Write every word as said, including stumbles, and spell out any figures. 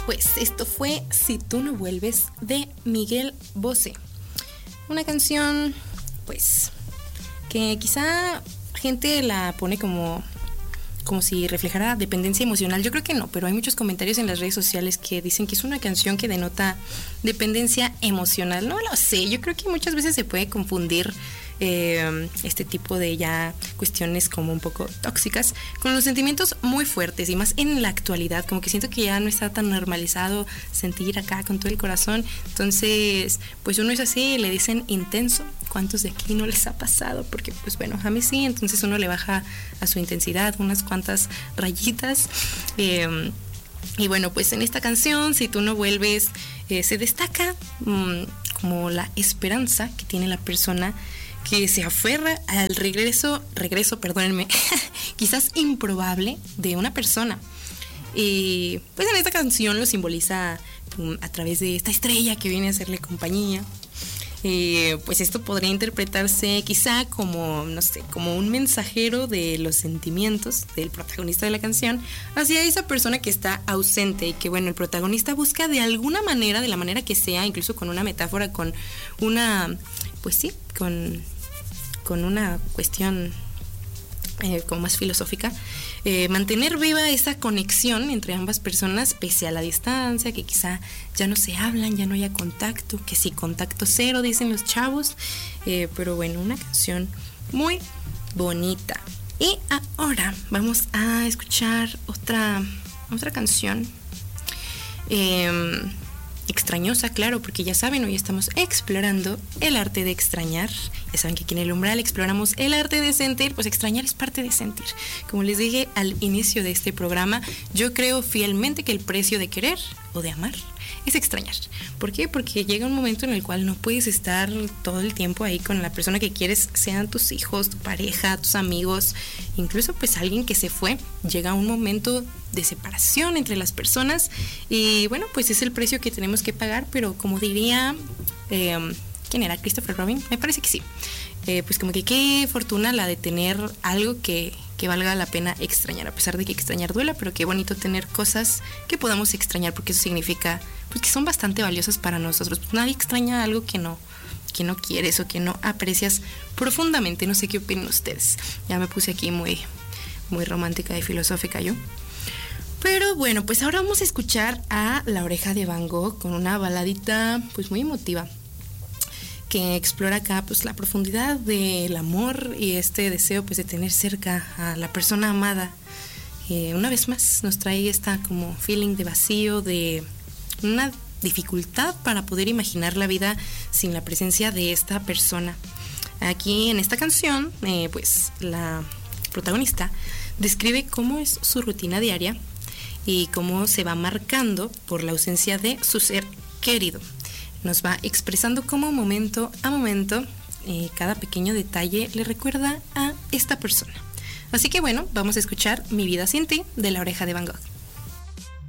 Pues esto fue Si tú no vuelves de Miguel Bosé. Una canción, pues, que quizá gente la pone como, como si reflejara dependencia emocional. Yo creo que no, pero hay muchos comentarios en las redes sociales que dicen que es una canción que denota dependencia emocional. No lo sé, yo creo que muchas veces se puede confundir Eh, este tipo de ya cuestiones como un poco tóxicas con los sentimientos muy fuertes, y más en la actualidad, como que siento que ya no está tan normalizado sentir acá con todo el corazón. Entonces pues uno es así, le dicen intenso. ¿Cuántos de aquí no les ha pasado? Porque pues bueno, a mí sí. Entonces uno le baja a su intensidad unas cuantas rayitas, eh, y bueno, pues en esta canción Si tú no vuelves, eh, se destaca mmm, como la esperanza que tiene la persona que se aferra al regreso, regreso, perdónenme, quizás improbable de una persona. Y pues en esta canción lo simboliza um, a través de esta estrella que viene a hacerle compañía. Eh, pues esto podría interpretarse quizá como, no sé, como un mensajero de los sentimientos del protagonista de la canción hacia esa persona que está ausente, y que bueno, el protagonista busca de alguna manera, de la manera que sea, incluso con una metáfora, con una, pues sí, con, con una cuestión eh, como más filosófica, eh, mantener viva esa conexión entre ambas personas pese a la distancia, que quizá ya no se hablan, ya no haya contacto, que sí, contacto cero dicen los chavos, eh, pero bueno, una canción muy bonita. Y ahora vamos a escuchar otra, otra canción eh, extrañosa, claro, porque ya saben, hoy estamos explorando el arte de extrañar. Ya saben que aquí en El Umbral exploramos el arte de sentir. Pues extrañar es parte de sentir. Como les dije al inicio de este programa, yo creo fielmente que el precio de querer o de amar es extrañar. ¿Por qué? Porque llega un momento en el cual no puedes estar todo el tiempo ahí con la persona que quieres, sean tus hijos, tu pareja, tus amigos, incluso pues alguien que se fue. Llega un momento de separación entre las personas, y bueno, pues es el precio que tenemos que pagar. Pero como diría, eh, ¿quién era? Christopher Robin, me parece que sí. Eh, pues como que qué fortuna la de tener algo que, que valga la pena extrañar, a pesar de que extrañar duela, pero qué bonito tener cosas que podamos extrañar, porque eso significa pues que son bastante valiosas para nosotros. Pues nadie extraña algo que no, que no quieres o que no aprecias profundamente. No sé qué opinan ustedes. Ya me puse aquí muy, muy romántica y filosófica yo. Pero bueno, pues ahora vamos a escuchar a La Oreja de Van Gogh con una baladita pues muy emotiva, que explora acá pues la profundidad del amor y este deseo pues de tener cerca a la persona amada. Eh, una vez más nos trae esta como feeling de vacío, de una dificultad para poder imaginar la vida sin la presencia de esta persona. Aquí en esta canción eh, pues la protagonista describe cómo es su rutina diaria y cómo se va marcando por la ausencia de su ser querido. Nos va expresando cómo momento a momento eh, cada pequeño detalle le recuerda a esta persona. Así que bueno, vamos a escuchar Mi vida sin ti de La Oreja de Van Gogh.